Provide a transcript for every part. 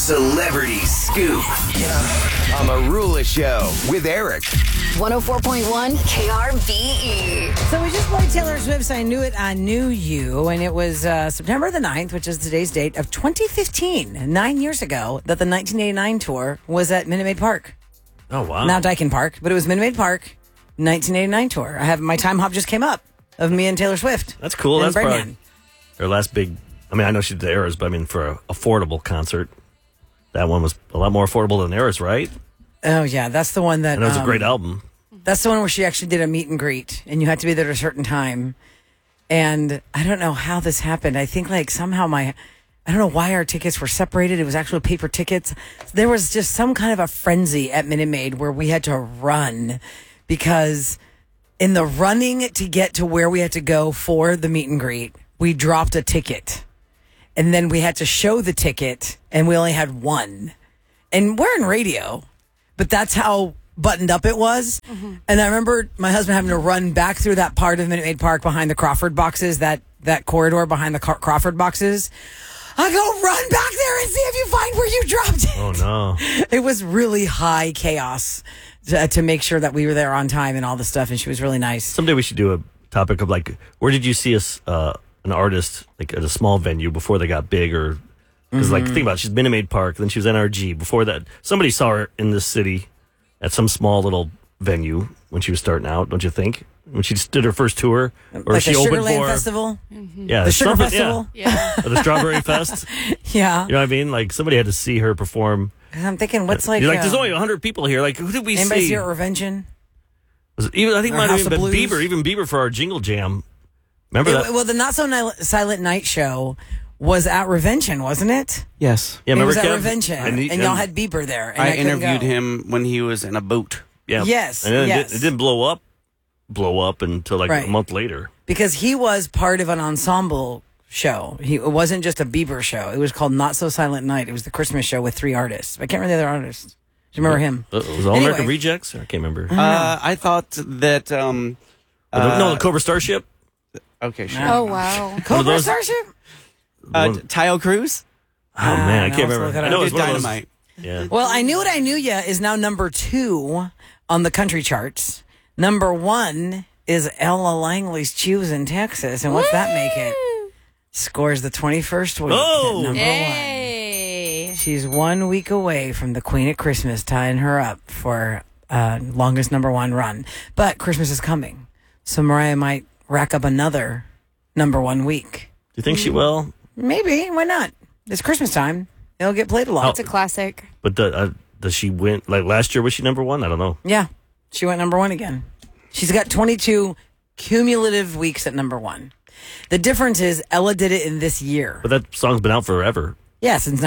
Celebrity Scoop on the Rula Show with Eric. 104.1 KRBE. So we just played Taylor Swift's I Knew It, I Knew You, and it was September the 9th, which is today's date, of 2015, 9 years ago, that the 1989 tour was at Minute Maid Park. Oh, wow. Now Daikin Park, but it was Minute Maid Park, 1989 tour. I have my time hop just came up of me and Taylor Swift. That's cool. And That's Birdman. probably their last big, I mean, I know she did the Eras, but I mean, for an affordable concert, that one was a lot more affordable than Eras, right? Oh, yeah, that's the one that... And it was a great album. That's the one where she actually did a meet and greet, and you had to be there at a certain time. And I don't know how this happened. I think like somehow I don't know why our tickets were separated. It was actually paper tickets. There was just some kind of a frenzy at Minute Maid where we had to run because in the running to get to where we had to go for the meet and greet, we dropped a ticket. And then we had to show the ticket, and we only had one. And we're in radio, but that's how buttoned up it was. Mm-hmm. And I remember my husband having to run back through that part of Minute Maid Park behind the Crawford boxes, that corridor behind the Crawford boxes. I go, run back there and see if you find where you dropped it. Oh, no. It was really high chaos to make sure that we were there on time and all the stuff. And she was really nice. Someday we should do a topic of like, where did you see an artist like at a small venue before they got big? Or because like, think about it, she's Minute Maid Park, then she was NRG. Before that, somebody saw her in this city at some small little venue when she was starting out, don't you think? When she did her first tour, or like she the opened Sugarland for Festival, yeah, the Sugar something, Festival, or the Strawberry Fest. Yeah, you know what I mean? Like somebody had to see her perform. I'm thinking, what's like? You're like, there's only 100 people here. Like, who did we anybody see? see her at Revengeon? Was it even, I think it Or might have House even of been Blues? Bieber, even Bieber for our Jingle Jam. Remember that? Well, the Not So Silent Night show was at Revengeon, wasn't it? Yes. Yeah, It was at Kev? Revengeon, and y'all had Bieber there. And I couldn't interviewed go. him when he was in a boot. Yeah. Yes, And then yes. it didn't blow up until like Right. a month later. Because he was part of an ensemble show. It wasn't just a Bieber show. It was called Not So Silent Night. It was the Christmas show with 3 artists. I can't remember the other artists. Do you remember him? Was it All American Rejects? I can't remember. I thought that... no, the Cobra Starship? Okay, sure. Oh, wow. Cobra those- Starship? Tayo Cruz? Oh, man, I no, can't let's remember. look it I up. know it was Good one of those. Dynamite. Yeah. Well, I Knew What I Knew Ya is now number 2 on the country charts. Number 1 is Ella Langley's Choose in Texas. And what's that make it? Scores the 21st week Oh! at number 1. Yay. She's 1 week away from the Queen at Christmas tying her up for longest number 1 run. But Christmas is coming, so Mariah might rack up another number 1 week. Do you think she will? Maybe. Why not? It's Christmas time. It'll get played a lot. It's a classic. But does she win? Like last year, was she number 1? I don't know. Yeah, she went number 1 again. She's got 22 cumulative weeks at number 1. The difference is Ella did it in this year. But that song's been out forever. Yeah, since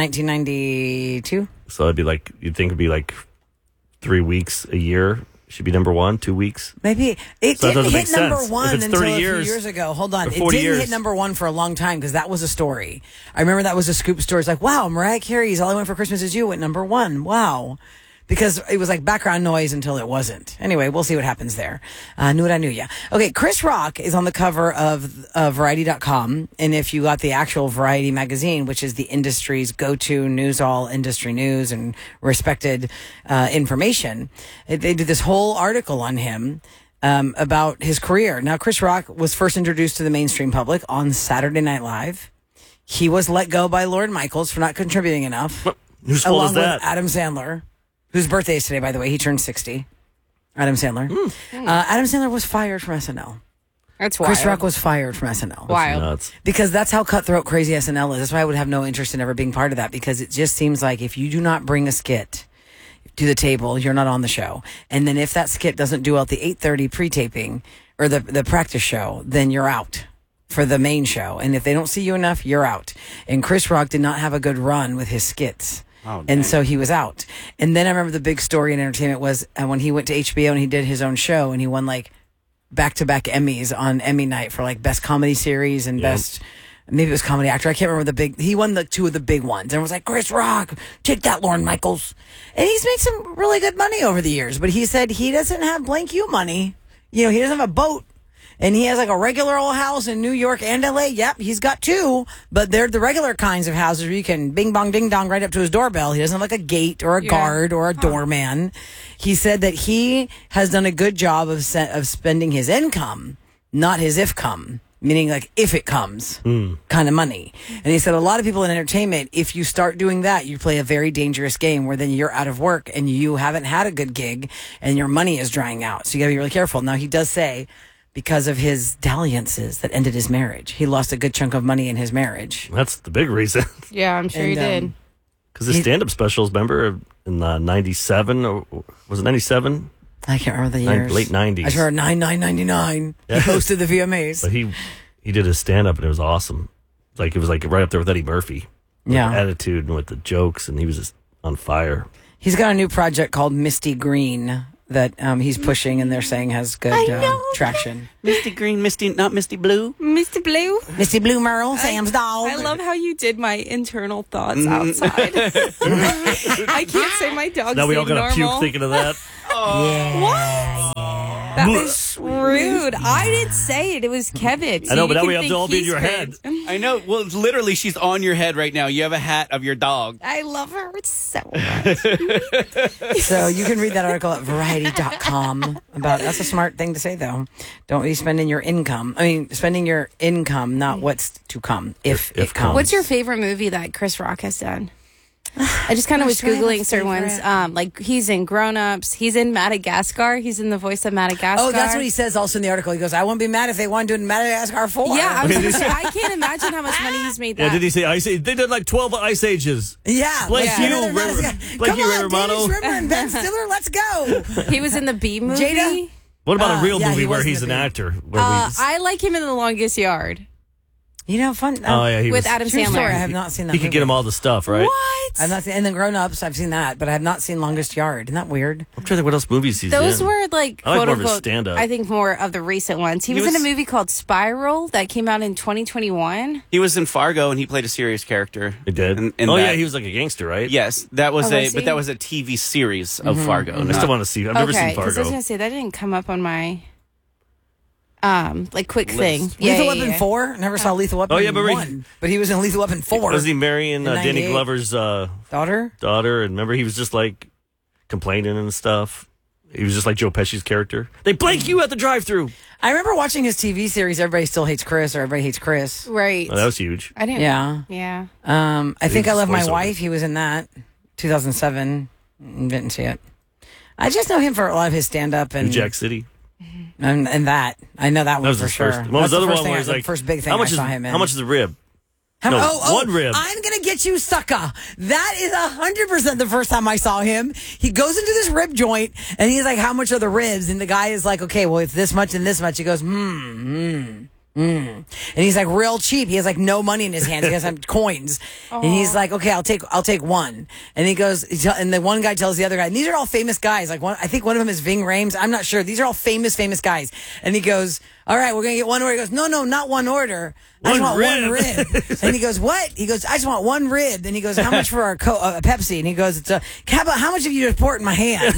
1992. So it'd be like, you'd think it'd be like 3 weeks a year. She'd be number 1, 2 weeks. Maybe. It So that didn't doesn't hit make number sense. 1 If it's until 30 a few years, years ago. Hold on. or It 40 didn't hit years. number 1 for a long time because that was a story. I remember that was a scoop story. It's like, wow, Mariah Carey's All I Want for Christmas Is You went number 1. Wow. Because it was like background noise until it wasn't. Anyway, we'll see what happens there. Knew What I Knew Ya. Okay, Chris Rock is on the cover of Variety.com. And if you got the actual Variety magazine, which is the industry's go-to news, all industry news and respected information, they did this whole article on him about his career. Now, Chris Rock was first introduced to the mainstream public on Saturday Night Live. He was let go by Lorne Michaels for not contributing enough. Whose fault along is that? with Adam Sandler, whose birthday is today, by the way. He turned 60. Adam Sandler. Adam Sandler was fired from SNL. That's wild. Chris Rock was fired from SNL. Wild. Nuts. Because that's how cutthroat crazy SNL is. That's why I would have no interest in ever being part of that, because it just seems like if you do not bring a skit to the table, you're not on the show. And then if that skit doesn't do out the 8:30 pre-taping or the practice show, then you're out for the main show. And if they don't see you enough, you're out. And Chris Rock did not have a good run with his skits. Oh, dang. And so he was out. And then I remember the big story in entertainment was when he went to HBO and he did his own show and he won like back-to-back Emmys on Emmy night for like best comedy series and best, maybe it was comedy actor. I can't remember he won the 2 of the big ones. And it was like, Chris Rock, take that, Lorne Michaels. And he's made some really good money over the years, but he said he doesn't have blank you money. You know, he doesn't have a boat. And he has like a regular old house in New York and LA. Yep, he's got two, but they're the regular kinds of houses where you can bing bong ding dong right up to his doorbell. He doesn't have like a gate or a guard or a doorman. He said that he has done a good job of spending his income, not his if come. Meaning like if it comes kind of money. And he said a lot of people in entertainment, if you start doing that, you play a very dangerous game where then you're out of work and you haven't had a good gig and your money is drying out. So you got to be really careful. Now he does say because of his dalliances that ended his marriage, he lost a good chunk of money in his marriage. That's the big reason. Yeah, I'm sure he did. Because his stand-up specials, remember, in 97, or was it 97? I can't remember the years. Late 90s. I remember 99.99. Yeah. He hosted the VMAs. But he did his stand-up, and it was awesome. It was like right up there with Eddie Murphy. With Yeah. the attitude and with the jokes, and he was just on fire. He's got a new project called Misty Green that he's pushing, and they're saying has good traction. Misty Green, not Misty Blue. Mr. Blue. Misty Blue Merle, Sam's dog. I love how you did my internal thoughts outside. I can't say my dog's Now we all name got to puke normal. thinking of that. That was rude. I didn't say it. It was Kevin. I know, but you now can we have to think all be in he's your cringe. I know. Well, literally, she's on your head right now. You have a hat of your dog. I love her so much. So you can read that article at variety.com about that's a smart thing to say though. Don't be spending your income. Spending your income, not what's to come. If it comes. What's your favorite movie that Chris Rock has done? I just kind of was do I have a Googling certain ones. favorite? Like he's in Grown Ups. He's in Madagascar. He's in the voice of Madagascar. Oh, that's what he says also in the article. He goes, I wouldn't be mad if they wanted to do Madagascar 4. Yeah, I was gonna say, I can't imagine how much money he's made that. Yeah, did he say Ice Age? They did like 12 Ice Ages. Yeah. Blake let's you, do another River- Madagascar. Blake Come you, on, Ray Romano. Dennis Rimmer and Ben Stiller, let's go. He was in the B movie. Jada? What about a real yeah, movie he where was in he's the an movie. actor? Where I like him in The Longest Yard You know, fun. oh, yeah, he with was, Adam True story. I Sandler. have not seen that he could movie. get him all the stuff, right? What? I've not seen, and then Grown Ups, I've seen that, but I have not seen Longest Yard. Isn't that weird? I'm trying to think what else movies he's Those in. were like I like quote more of his unquote. stand-up. I think more of the recent ones. He was in a movie called Spiral that came out in 2021. He was in Fargo, and he played a serious character. He did? In oh, that. yeah, he was like a gangster, right? Yes, that was Oh, was but he? that was a TV series of Fargo. I still want to see. I've never seen Because I was Fargo. gonna say that didn't come up on my quick thing. List. Lethal Weapon 4? Never saw Lethal Weapon Oh, yeah, but 1. But he was in Lethal Weapon 4. Was he marrying In Danny 98? Glover's Daughter? daughter? And remember, he was just like complaining and stuff. He was just like Joe Pesci's character. They blank you at the drive-thru. I remember watching his TV series, Everybody Still Hates Chris, or Everybody Hates Chris. Right. Oh, that was huge. I didn't. Yeah. Yeah. I think I Love My voiceover. Wife. He was in that. 2007. Didn't see it. I just know him for a lot of his stand-up New and Jack City. and that. I know that That one was for his sure. first. What was the That's other first one thing where I- he's the like, first big thing how much I saw him in. How much is the rib? No, one rib. I'm gonna get you, sucker. That is 100% the first time I saw him. He goes into this rib joint and he's like, "How much are the ribs?" And the guy is like, "Okay, well, it's this much and this much." He goes, And he's like real cheap. He has like no money in his hands. He has some coins, and he's like, "Okay, I'll take one." And he goes, and the one guy tells the other guy, and these are all famous guys. Like I think one of them is Ving Rhames. I'm not sure. These are all famous guys. And he goes, "All right, we're gonna get one order." He goes, "No, not one order. I just want one rib." And he goes, "What?" He goes, "I just want one rib." Then he goes, "How much for a Pepsi?" And he goes, "It's how much have you just poured in my hand?"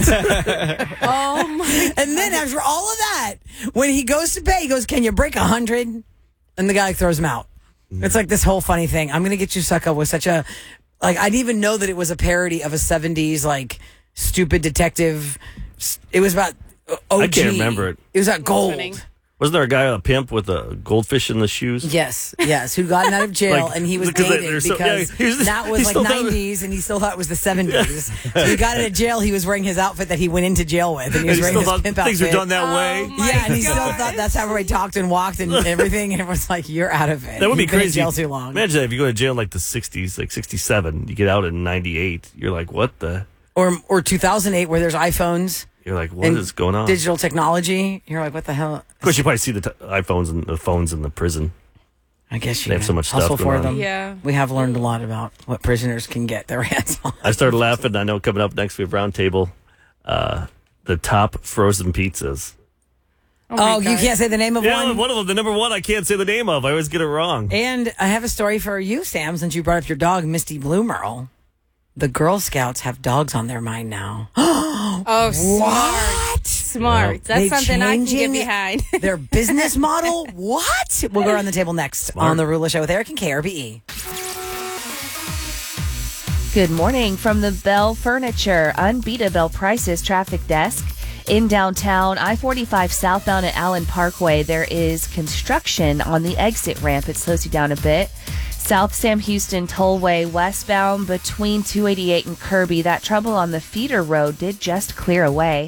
Oh my. And then after all of that, when he goes to pay, he goes, "Can you break 100?" And the guy throws him out. It's like this whole funny thing. I'm gonna get you, sucker, was such a like I didn't even know that it was a parody of a 70s like stupid detective. It was about OG. I can't remember it. It was about gold. funny. Wasn't there a guy, a pimp with a goldfish in the shoes? Yes, who got out of jail Like, and he was because dating they're so- because yeah, he was- that was he like still thought it- 90s and he still thought it was the 70s. So he got out of jail. He was wearing his outfit that he went into jail with, and he was And he wearing still his thought pimp things outfit. were done that way. my Yeah, and he still God. thought that's how everybody talked and walked and everything. And everyone's like, "You're out of it. That would be You've been in crazy. jail too long." Imagine that if you go to jail in like the 60s, like 67, you get out in 98. You're like, what the? Or 2008, where there's iPhones You're like, what and is going on? digital technology. You're like, what the hell? Of course, you probably see the iPhones and the phones in the prison. I guess you They have so much stuff hustle going for on. them. Yeah. We have learned a lot about what prisoners can get their hands on. I started laughing. I know coming up next, we have round table. The top frozen pizzas. Oh, you can't say the name of Yeah, one? one of them, the number one, I can't say the name of. I always get it wrong. And I have a story for you, Sam, since you brought up your dog, Misty Blue Merle. The Girl Scouts have dogs on their mind now. Oh, smart. smart. That's They something I can get changing behind. Their business model? What? We'll go around the table next on The Rula Show with Eric and KRBE. Good morning from the Bell Furniture Unbeatable Prices Traffic Desk. In downtown, I-45 southbound at Allen Parkway, there is construction on the exit ramp. It slows you down a bit. South Sam Houston Tollway westbound between 288 and Kirby. That trouble on the feeder road did just clear away.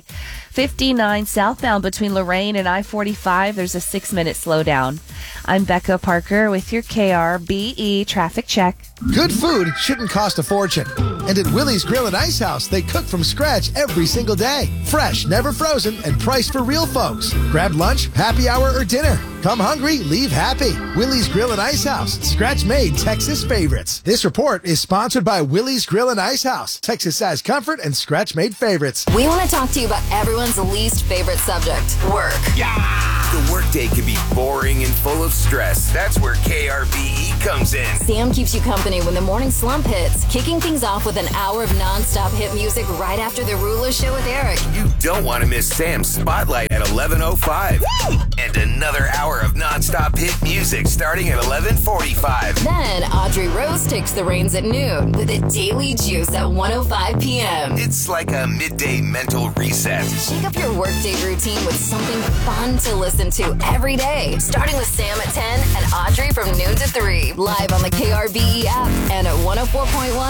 59 southbound between Lorraine and I-45. There's a 6-minute slowdown. I'm Becca Parker with your KRBE traffic check. Good food shouldn't cost a fortune. And at Willie's Grill and Ice House, they cook from scratch every single day. Fresh, never frozen, and priced for real folks. Grab lunch, happy hour, or dinner. Come hungry, leave happy. Willie's Grill and Ice House, scratch-made Texas favorites. This report is sponsored by Willie's Grill and Ice House, Texas-sized comfort and scratch-made favorites. We want to talk to you about everyone's least favorite subject, work. The workday can be boring and full of stress. That's where KRBE comes in. Sam keeps you company when the morning slump hits, kicking things off with an hour of nonstop hit music right after the Rula Show with Eric. You don't want to miss Sam's Spotlight at 11:05. And another hour of nonstop hit music starting at 11:45. Then Audrey Rose takes the reins at noon with a daily juice at 1:05 p.m. It's like a midday mental reset. Shake up your workday routine with something fun to listen to every day. Starting with Sam at 10 and Audrey from noon to 3. Live on the KRBE app and at 104.1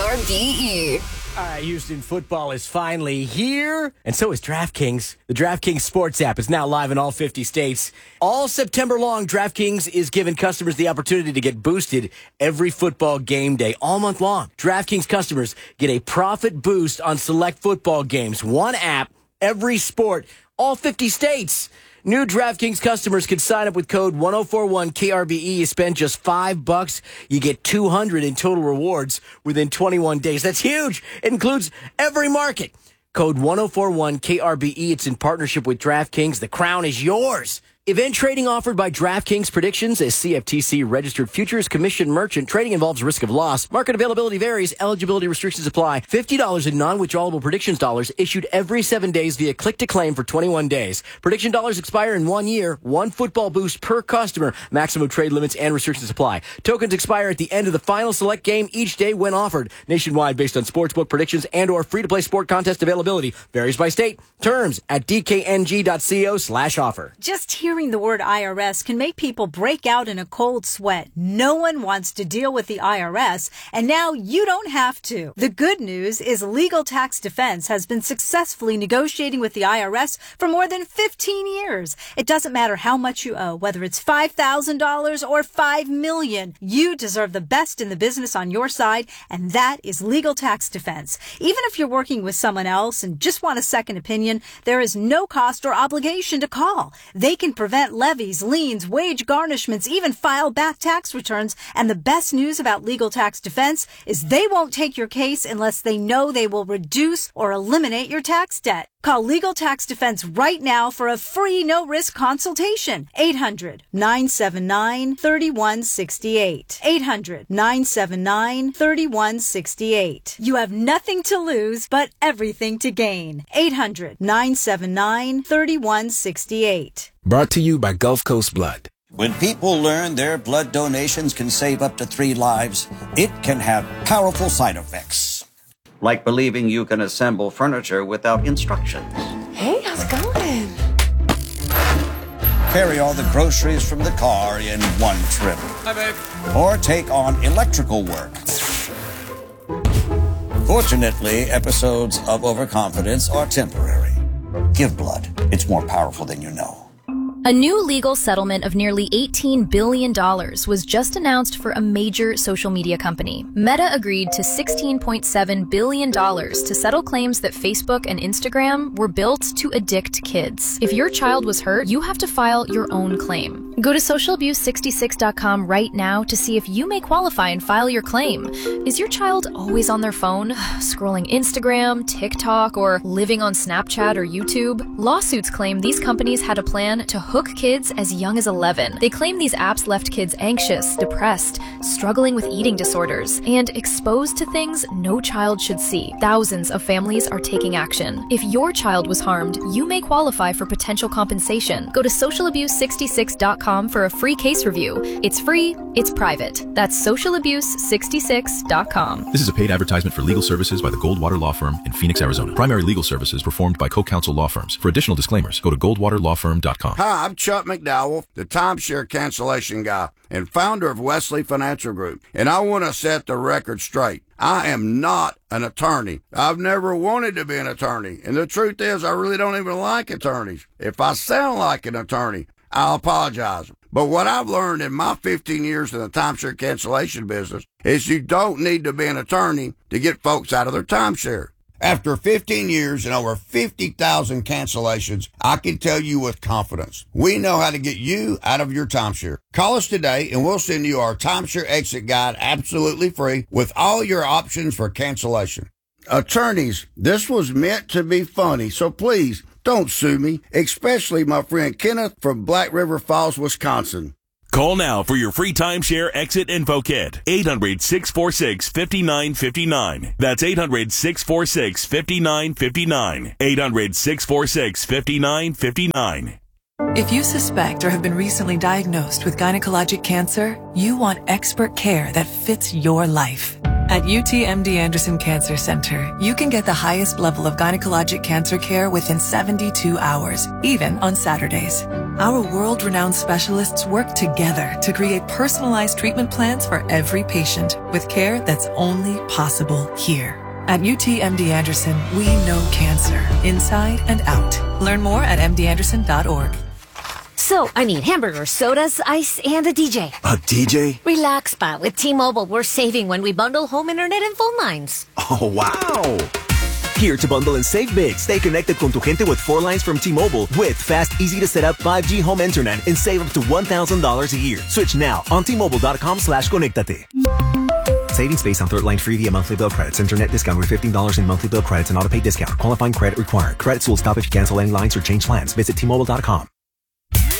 KRBE. All right, Houston football is finally here, and so is DraftKings. The DraftKings Sports app is now live in all 50 states. All September long, DraftKings is giving customers the opportunity to get boosted every football game day, all month long. DraftKings customers get a profit boost on select football games. One app, every sport, all 50 states. New DraftKings customers can sign up with code 1041KRBE. You spend just $5. You get $200 in total rewards within 21 days. That's huge. It includes every market. Code 1041KRBE. It's in partnership with DraftKings. The crown is yours. Event trading offered by DraftKings. Predictions as CFTC registered futures commission merchant. Trading involves risk of loss. Market availability varies. Eligibility restrictions apply. $50 in non-withdrawable predictions dollars issued every 7 days via click to claim for 21 days. Prediction dollars expire in 1 year. One football boost per customer. Maximum trade limits and restrictions apply. Tokens expire at the end of the final select game each day when offered. Nationwide based on sportsbook predictions and or free-to-play sport contest availability. Varies by state. Terms at dkng.co/offer. Just hearing the word IRS can make people break out in a cold sweat. No one wants to deal with the IRS, and now you don't have to. The good news is Legal Tax Defense has been successfully negotiating with the IRS for more than 15 years. It doesn't matter how much you owe, whether it's $5,000 or $5 million. You deserve the best in the business on your side, and that is Legal Tax Defense. Even if you're working with someone else and just want a second opinion, there is no cost or obligation to call. They can prevent levies, liens, wage garnishments, even file back tax returns. And the best news about Legal Tax Defense is they won't take your case unless they know they will reduce or eliminate your tax debt. Call Legal Tax Defense right now for a free no-risk consultation. 800-979-3168. 800-979-3168. You have nothing to lose, but everything to gain. 800-979-3168. Brought to you by Gulf Coast Blood. When people learn their blood donations can save up to 3 lives, it can have powerful side effects. Like believing you can assemble furniture without instructions. Hey, how's it going? Carry all the groceries from the car in one trip. Hi, babe. Or take on electrical work. Fortunately, episodes of overconfidence are temporary. Give blood. It's more powerful than you know. A new legal settlement of nearly $18 billion was just announced for a major social media company. Meta agreed to $16.7 billion to settle claims that Facebook and Instagram were built to addict kids. If your child was hurt, you have to file your own claim. Go to socialabuse66.com right now to see if you may qualify and file your claim. Is your child always on their phone, scrolling Instagram, TikTok, or living on Snapchat or YouTube? Lawsuits claim these companies had a plan to hook kids as young as 11. They claim these apps left kids anxious, depressed, struggling with eating disorders, and exposed to things no child should see. Thousands of families are taking action. If your child was harmed, you may qualify for potential compensation. Go to socialabuse66.com for a free case review. It's free, it's private. That's socialabuse66.com. This is a paid advertisement for legal services by the Goldwater Law Firm in Phoenix, Arizona. Primary legal services performed by co-counsel law firms. For additional disclaimers, go to goldwaterlawfirm.com. Hi, I'm Chuck McDowell, the timeshare cancellation guy and founder of Wesley Financial Group. And I want to set the record straight. I am not an attorney. I've never wanted to be an attorney. And the truth is, I really don't even like attorneys. If I sound like an attorney, I'll apologize. But what I've learned in my 15 years in the timeshare cancellation business is you don't need to be an attorney to get folks out of their timeshare. After 15 years and over 50,000 cancellations, I can tell you with confidence, we know how to get you out of your timeshare. Call us today and we'll send you our timeshare exit guide absolutely free with all your options for cancellation. Attorneys, this was meant to be funny, so please don't sue me, especially my friend Kenneth from Black River Falls, Wisconsin. Call now for your free timeshare exit info kit. 800-646-5959. That's 800-646-5959. 800-646-5959. If you suspect or have been recently diagnosed with gynecologic cancer, you want expert care that fits your life. At UTMD Anderson Cancer Center, you can get the highest level of gynecologic cancer care within 72 hours, even on Saturdays. Our world-renowned specialists work together to create personalized treatment plans for every patient with care that's only possible here. At UTMD Anderson, we know cancer inside and out. Learn more at mdanderson.org. So, I need hamburgers, sodas, ice, and a DJ. A DJ? Relax, Pa. With T-Mobile, we're saving when we bundle home internet and phone lines. Oh, wow. Here to bundle and save big. Stay connected con tu gente with 4 lines from T-Mobile with fast, easy-to-set-up 5G home internet and save up to $1,000 a year. Switch now on T-Mobile.com/conectate. Savings based on third line free via monthly bill credits. Internet discount with $15 in monthly bill credits and auto pay discount. Qualifying credit required. Credits will stop if you cancel any lines or change plans. Visit T-Mobile.com.